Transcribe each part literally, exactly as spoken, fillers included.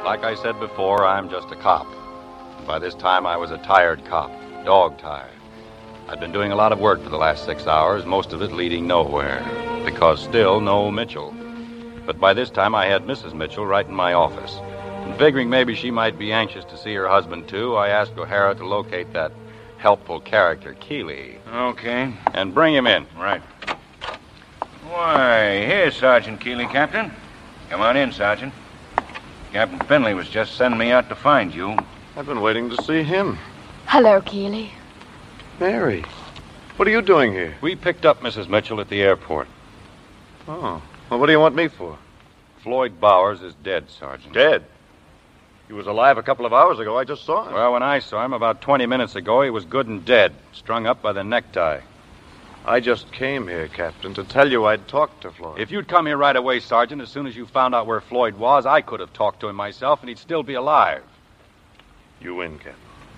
Like I said before, I'm just a cop. By this time, I was a tired cop, dog-tired. I'd been doing a lot of work for the last six hours, most of it leading nowhere, because still no Mitchell. But by this time, I had Missus Mitchell right in my office. And figuring maybe she might be anxious to see her husband, too, I asked O'Hara to locate that helpful character, Keeley. Okay. And bring him in. Right. Why, here's Sergeant Keeley, Captain. Come on in, Sergeant. Captain Finley was just sending me out to find you. I've been waiting to see him. Hello, Keeley. Mary, what are you doing here? We picked up Missus Mitchell at the airport. Oh, well, what do you want me for? Floyd Bowers is dead, Sergeant. Dead? He was alive a couple of hours ago. I just saw him. Well, when I saw him about twenty minutes ago, he was good and dead, strung up by the necktie. I just came here, Captain, to tell you I'd talked to Floyd. If you'd come here right away, Sergeant, as soon as you found out where Floyd was, I could have talked to him myself, and he'd still be alive. You win, Captain.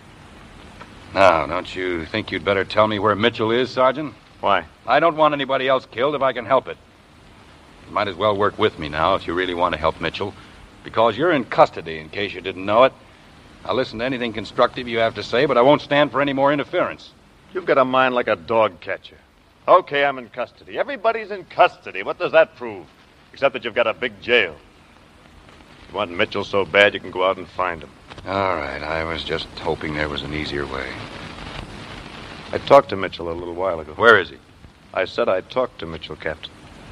Now, don't you think you'd better tell me where Mitchell is, Sergeant? Why? I don't want anybody else killed if I can help it. You might as well work with me now if you really want to help Mitchell, because you're in custody, in case you didn't know it. I'll listen to anything constructive you have to say, but I won't stand for any more interference. You've got a mind like a dog catcher. Okay, I'm in custody. Everybody's in custody. What does that prove? Except that you've got a big jail. If you want Mitchell so bad, you can go out and find him. All right, I was just hoping there was an easier way. I talked to Mitchell a little while ago. Where is he? I said I talked to Mitchell, Captain.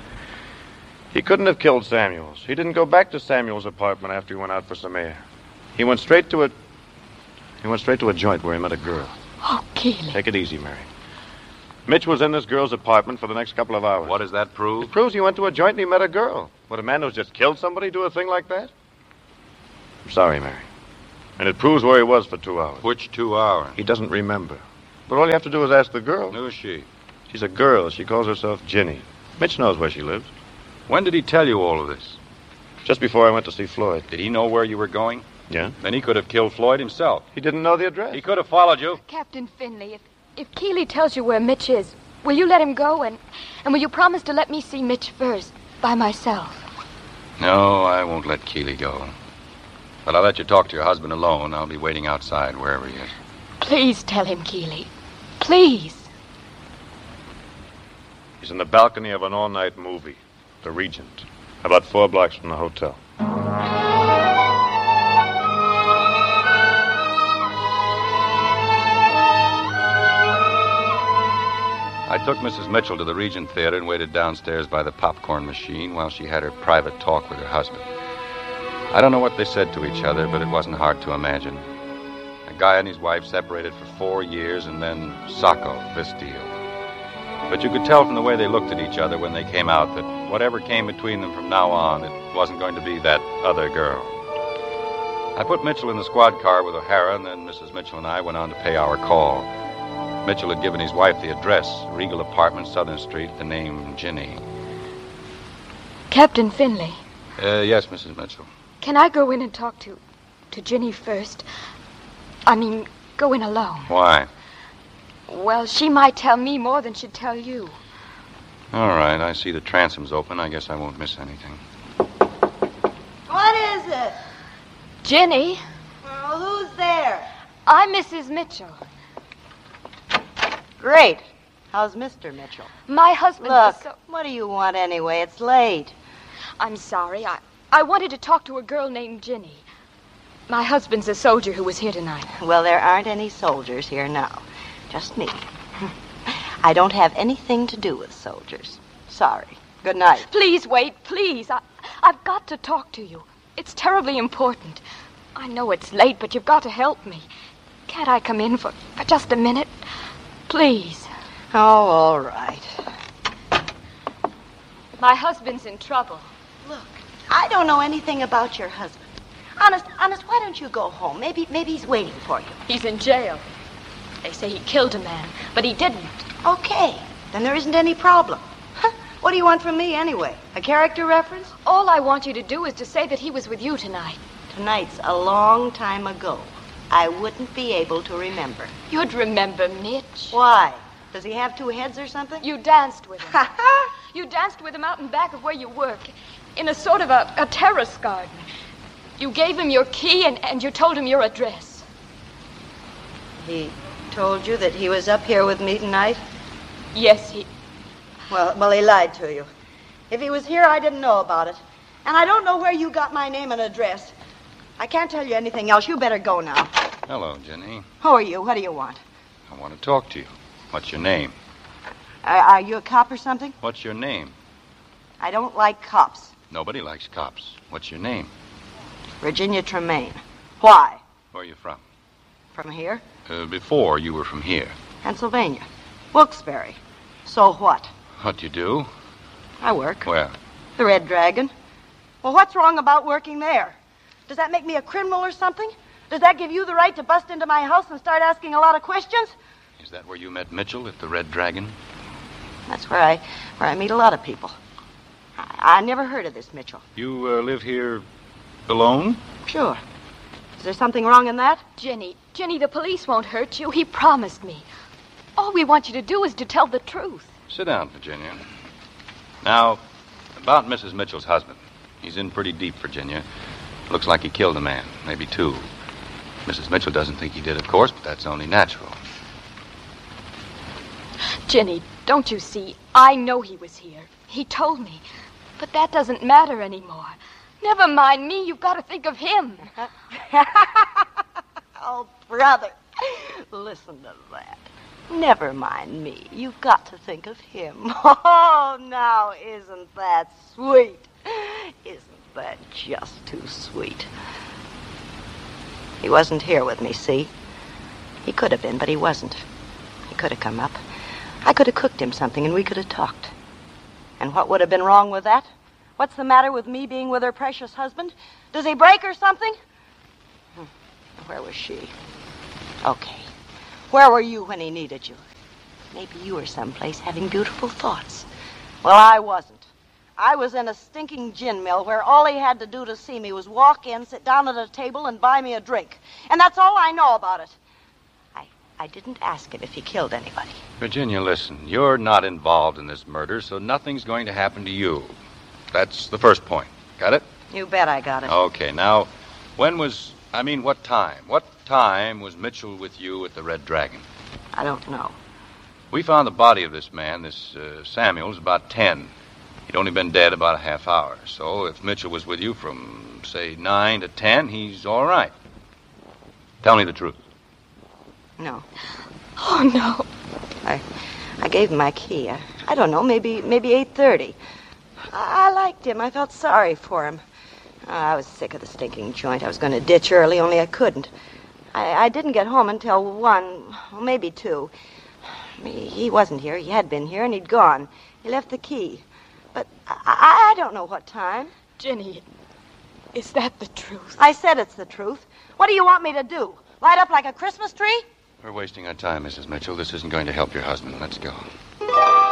He couldn't have killed Samuels. He didn't go back to Samuels' apartment after he went out for some air. He went straight to a... He went straight to a joint where he met a girl. Oh, Keeley. Take it easy, Mary. Mitch was in this girl's apartment for the next couple of hours. What does that prove? It proves he went to a joint and he met a girl. Would a man who's just killed somebody do a thing like that? I'm sorry, Mary. And it proves where he was for two hours. Which two hours? He doesn't remember. But all you have to do is ask the girl. Who's she? She's a girl. She calls herself Ginny. Mitch knows where she lives. When did he tell you all of this? Just before I went to see Floyd. Did he know where you were going? Yeah? Then he could have killed Floyd himself. He didn't know the address. He could have followed you. Captain Finley, if, if Keeley tells you where Mitch is, will you let him go? And, and will you promise to let me see Mitch first, by myself? No, I won't let Keeley go. But I'll let you talk to your husband alone. I'll be waiting outside wherever he is. Please tell him, Keeley. Please. He's in the balcony of an all-night movie, The Regent, about four blocks from the hotel. I took Missus Mitchell to the Regent Theater and waited downstairs by the popcorn machine while she had her private talk with her husband. I don't know what they said to each other, but it wasn't hard to imagine. A guy and his wife separated for four years, and then Sacco, this deal. But you could tell from the way they looked at each other when they came out that whatever came between them from now on, it wasn't going to be that other girl. I put Mitchell in the squad car with O'Hara, and then Missus Mitchell and I went on to pay our call. Mitchell had given his wife the address, Regal Apartment, Southern Street, the name Ginny. Captain Finley. Uh, yes, Missus Mitchell. Can I go in and talk to, to Ginny first? I mean, go in alone. Why? Well, she might tell me more than she'd tell you. All right, I see the transom's open. I guess I won't miss anything. What is it? Ginny, Well, who's there? I'm Missus Mitchell. Great. How's Mister Mitchell? My husband Look, is so... what do you want anyway? It's late. I'm sorry. I, I wanted to talk to a girl named Ginny. My husband's a soldier who was here tonight. Well, there aren't any soldiers here now. Just me. I don't have anything to do with soldiers. Sorry. Good night. Please wait, please. I, I've got to talk to you. It's terribly important. I know it's late, but you've got to help me. Can't I come in for, for just a minute? Please. Oh, all right. My husband's in trouble. Look, I don't know anything about your husband. Honest, honest, why don't you go home? Maybe, maybe he's waiting for you. He's in jail. They say he killed a man, but he didn't. Okay, then there isn't any problem. Huh, what do you want from me anyway? A character reference? All I want you to do is to say that he was with you tonight. Tonight's a long time ago. I wouldn't be able to remember. You'd remember Mitch. Why? Does he have two heads or something? You danced with him. Ha ha! You danced with him out in back of where you work, in a sort of a, a terrace garden. You gave him your key and, and you told him your address. He told you that he was up here with me tonight? Yes, he... Well, well, he lied to you. If he was here, I didn't know about it. And I don't know where you got my name and address. I can't tell you anything else. You better go now. Hello, Jenny. Who are you? What do you want? I want to talk to you. What's your name? Are, are you a cop or something? What's your name? I don't like cops. Nobody likes cops. What's your name? Virginia Tremaine. Why? Where are you from? From here? Uh, before you were from here. Pennsylvania. Wilkes-Barre. So what? What do you do? I work. Where? The Red Dragon. Well, what's wrong about working there? Does that make me a criminal or something? Does that give you the right to bust into my house and start asking a lot of questions? Is that where you met Mitchell, at the Red Dragon? That's where I where I meet a lot of people. I, I never heard of this Mitchell. You uh, live here alone? Sure. Is there something wrong in that? Jenny, Jenny, the police won't hurt you. He promised me. All we want you to do is to tell the truth. Sit down, Virginia. Now, about Missus Mitchell's husband. He's in pretty deep, Virginia. Looks like he killed a man, maybe two. Missus Mitchell doesn't think he did, of course, but that's only natural. Jenny, don't you see? I know he was here. He told me. But that doesn't matter anymore. Never mind me. You've got to think of him. Oh, brother. Listen to that. Never mind me. You've got to think of him. Oh, now, isn't that sweet? Isn't that just too sweet? He wasn't here with me, see? He could have been, but he wasn't. He could have come up. I could have cooked him something, and we could have talked. And what would have been wrong with that? What's the matter with me being with her precious husband? Does he break or something? Hmm. Where was she? Okay. Where were you when he needed you? Maybe you were someplace having beautiful thoughts. Well, I wasn't. I was in a stinking gin mill where all he had to do to see me was walk in, sit down at a table, and buy me a drink. And that's all I know about it. I, I didn't ask him if he killed anybody. Virginia, listen. You're not involved in this murder, so nothing's going to happen to you. That's the first point. Got it? You bet I got it. Okay, now, when was... I mean, what time? What time was Mitchell with you at the Red Dragon? I don't know. We found the body of this man, this uh, Samuels, about ten. He'd only been dead about a half hour. So if Mitchell was with you from, say, nine to ten, he's all right. Tell me the truth. No. Oh, no. I I gave him my key. I, I don't know, maybe maybe eight thirty. I, I liked him. I felt sorry for him. Uh, I was sick of the stinking joint. I was going to ditch early, only I couldn't. I, I didn't get home until one, well, maybe two. He, he wasn't here. He had been here, and he'd gone. He left the key. But I, I don't know what time. Jenny, is that the truth? I said it's the truth. What do you want me to do? Light up like a Christmas tree? We're wasting our time, Missus Mitchell. This isn't going to help your husband. Let's go.